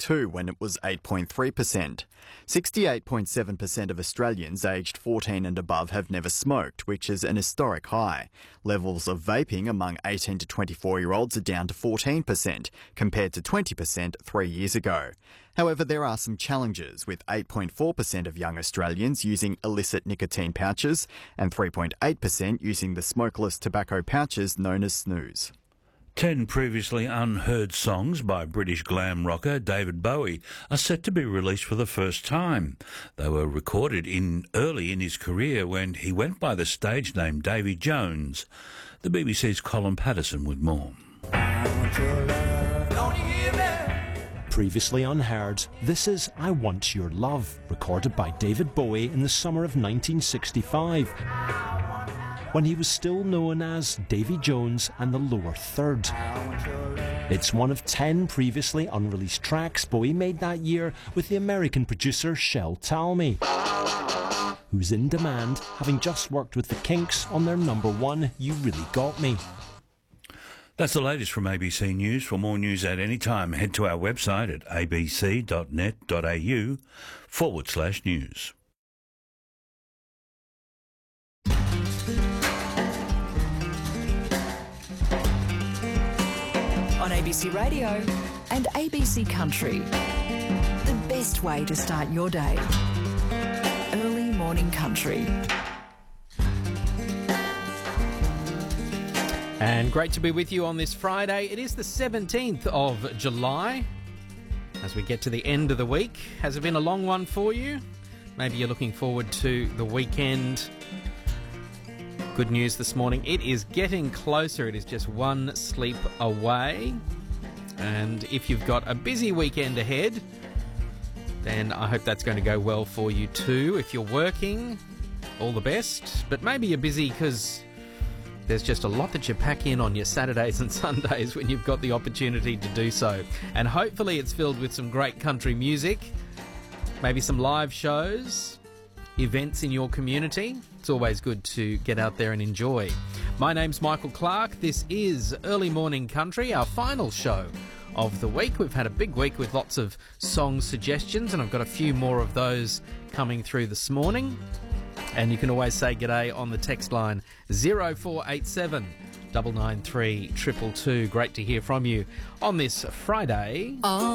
2022 when it was 8.3%. 68.7% of Australians aged 14 and above have never smoked, which is an historic high. Levels of vaping among 18 to 24-year-olds are down to 14%, compared to 20% 3 years ago. However, there are some challenges, with 8.4% of young Australians using illicit nicotine pouches and 3.8% using the smokeless tobacco pouches known as snus. 10 previously unheard songs by British glam rocker David Bowie are set to be released for the first time. They were recorded early in his career when he went by the stage name Davy Jones. The BBC's Colin Patterson with more. Previously unheard, this is I Want Your Love, recorded by David Bowie in the summer of 1965. When he was still known as Davy Jones and the Lower Third. It's one of 10 previously unreleased tracks Bowie made that year with the American producer Shel Talmy, who's in demand, having just worked with the Kinks on their /1 You Really Got Me. That's the latest from ABC News. For more news at any time, head to our website at abc.net.au/news. On ABC Radio and ABC Country. The best way to start your day. Early morning country. And great to be with you on this Friday. It is the 17th of July. As we get to the end of the week, has it been a long one for you? Maybe you're looking forward to the weekend. Good news this morning, it is getting closer. It is just one sleep away. And if you've got a busy weekend ahead, then I hope that's going to go well for you too. If you're working, all the best. But maybe you're busy because there's just a lot that you pack in on your Saturdays and Sundays when you've got the opportunity to do so. And hopefully it's filled with some great country music, maybe some live shows, events in your community. It's always good to get out there and enjoy. My name's Michael Clark. This is Early Morning Country, our final show of the week. We've had a big week with lots of song suggestions, and I've got a few more of those coming through this morning. And you can always say g'day on the text line 0487 993 222. Great to hear from you on this Friday.